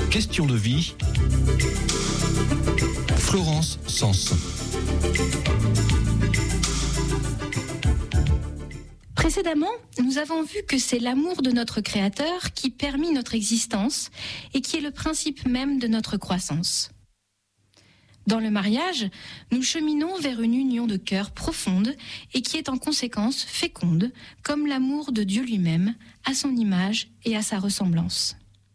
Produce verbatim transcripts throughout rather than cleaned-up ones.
Question de vie. Florence Sens. Précédemment, nous avons vu que c'est l'amour de notre Créateur qui permit notre existence et qui est le principe même de notre croissance. Dans le mariage, nous cheminons vers une union de cœur profonde et qui est en conséquence féconde, comme l'amour de Dieu lui-même, à son image et à sa ressemblance.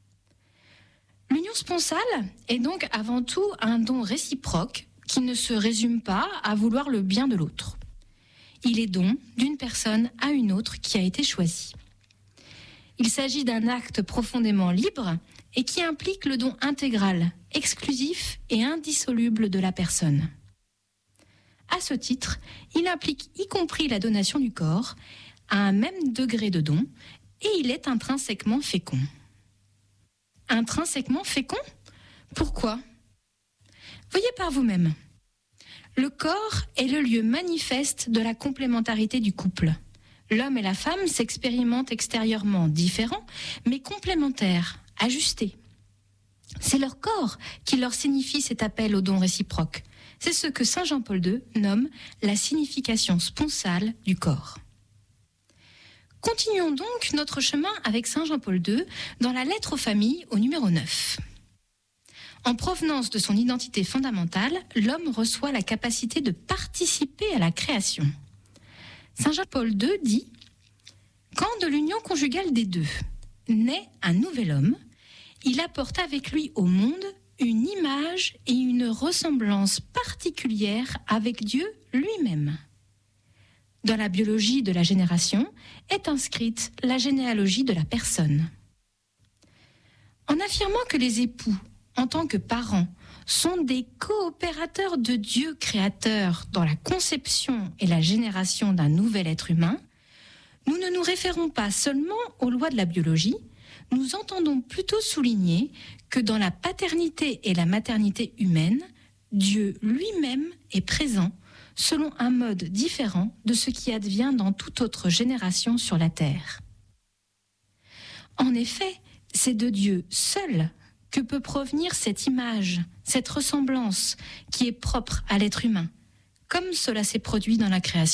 L'union sponsale est donc avant tout un don réciproque qui ne se résume pas à vouloir le bien de l'autre. Il est don d'une personne à une autre qui a été choisie. Il s'agit d'un acte profondément libre et qui implique le don intégral, exclusif et indissoluble de la personne. À ce titre, il implique y compris la donation du corps à un même degré de don et il est intrinsèquement fécond. Intrinsèquement fécond ? Pourquoi ? Voyez par vous-même. Le corps est le lieu manifeste de la complémentarité du couple. L'homme et la femme s'expérimentent extérieurement différents, mais complémentaires, ajustés. C'est leur corps qui leur signifie cet appel au don réciproque. C'est ce que saint Jean-Paul deux nomme la signification sponsale du corps. Continuons donc notre chemin avec saint Jean-Paul deux dans la lettre aux familles au numéro neuf. En provenance de son identité fondamentale, l'homme reçoit la capacité de participer à la création. saint Jean-Paul deux dit « Quand de l'union conjugale des deux naît un nouvel homme, il apporte avec lui au monde une image et une ressemblance particulière avec Dieu lui-même. » Dans la biologie de la génération est inscrite la généalogie de la personne. En affirmant que les époux, en tant que parents, sont des coopérateurs de Dieu créateur dans la conception et la génération d'un nouvel être humain, nous ne nous référons pas seulement aux lois de la biologie, nous entendons plutôt souligner que dans la paternité et la maternité humaine, Dieu lui-même est présent selon un mode différent de ce qui advient dans toute autre génération sur la terre. En effet, c'est de Dieu seul que peut provenir cette image, cette ressemblance qui est propre à l'être humain, comme cela s'est produit dans la création.